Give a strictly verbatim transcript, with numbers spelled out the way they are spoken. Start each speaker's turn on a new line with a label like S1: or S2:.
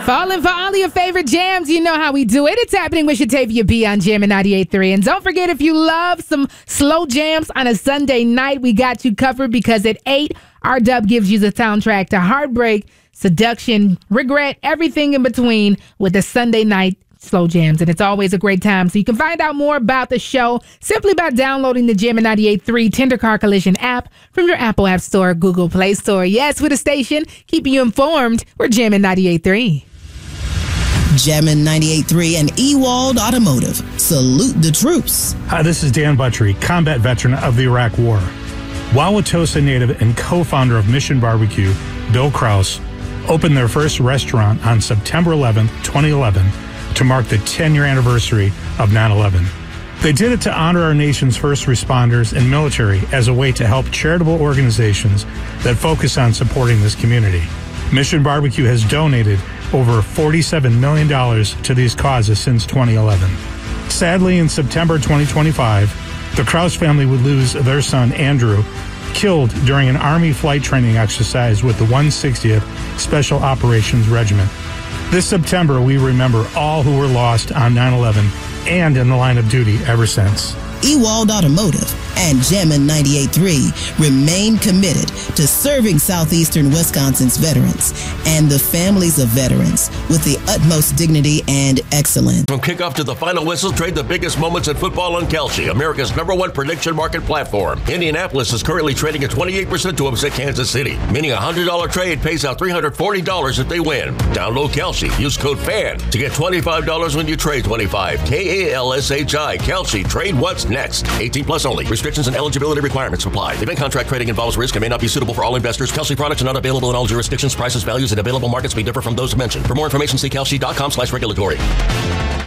S1: Falling for all of your favorite jams, you know how we do it. It's happening with Shatavia B on Jammin' ninety-eight point three. And don't forget, if you love some slow jams on a Sunday night, we got you covered because at eight, R-Dub gives you the soundtrack to heartbreak, seduction, regret, everything in between with the Sunday night slow jams. And it's always a great time. So you can find out more about the show simply by downloading the Jammin' ninety-eight point three Tender Car Collision app from your Apple App Store or Google Play Store. Yes, we're the station keeping you informed. We're Jammin' ninety-eight point three.
S2: Jammin' ninety-eight point three and Ewald Automotive. Salute the troops.
S3: Hi, this is Dan Buttrey, combat veteran of the Iraq War. Wauwatosa native and co-founder of Mission Barbecue, Bill Kraus, opened their first restaurant on September eleventh, twenty eleven, to mark the ten-year anniversary of nine eleven. They did it to honor our nation's first responders and military as a way to help charitable organizations that focus on supporting this community. Mission Barbecue has donated over forty-seven million dollars to these causes since twenty eleven. Sadly, in September twenty twenty-five, the Kraus family would lose their son, Andrew, killed during an Army flight training exercise with the one hundred sixtieth Special Operations Regiment. This September, we remember all who were lost on nine eleven and in the line of duty ever since.
S2: Ewald Automotive and Jammin' ninety-eight point three remain committed to serving southeastern Wisconsin's veterans and the families of veterans with the utmost dignity and excellence.
S4: From kickoff to the final whistle, trade the biggest moments in football on Kalshi, America's number one prediction market platform. Indianapolis is currently trading at twenty-eight percent to upset Kansas City, meaning a one hundred dollars trade pays out three hundred forty dollars if they win. Download Kalshi. Use code FAN to get twenty-five dollars when you trade twenty-five. K A L S H I. Kalshi. Trade what's next. eighteen plus only. Restrictions and eligibility requirements apply. Event contract trading involves risk and may not be suitable for all investors. Kalshi products are not available in all jurisdictions. Prices, values, and available markets may differ from those mentioned. For more information, see kalshi dot com slash regulatory.